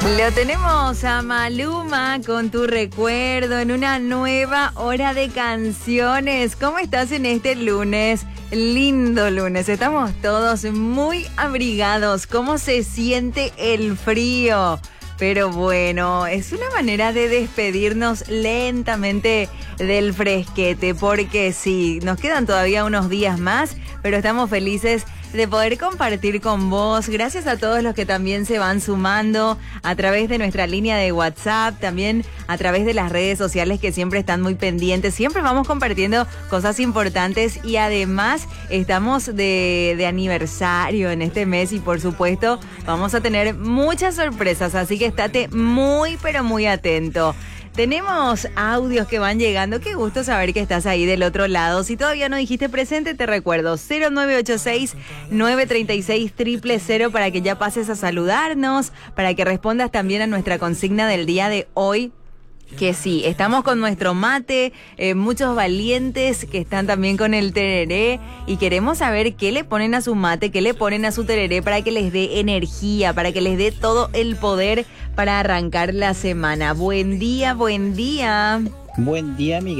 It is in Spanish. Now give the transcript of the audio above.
Lo tenemos a Maluma con Tu Recuerdo en una nueva hora de canciones. ¿Cómo estás en este lunes? Lindo lunes. Estamos todos muy abrigados. ¿Cómo se siente el frío? Pero bueno, es una manera de despedirnos lentamente del fresquete, porque sí, nos quedan todavía unos días más, pero estamos felices de poder compartir con vos. Gracias a todos los que también se van sumando a través de nuestra línea de WhatsApp, también a través de las redes sociales que siempre están muy pendientes. Siempre vamos compartiendo cosas importantes y además estamos de aniversario en este mes y por supuesto vamos a tener muchas sorpresas, así que estate muy pero muy atento. Tenemos audios que van llegando. Qué gusto saber que estás ahí del otro lado. Si todavía no dijiste presente, te recuerdo 0986-936-000 para que ya pases a saludarnos, para que respondas también a nuestra consigna del día de hoy. Que sí, estamos con nuestro mate, muchos valientes que están también con el tereré y queremos saber qué le ponen a su mate, qué le ponen a su tereré para que les dé energía, para que les dé todo el poder para arrancar la semana. Buen día, buen día. Buen día, Miguel.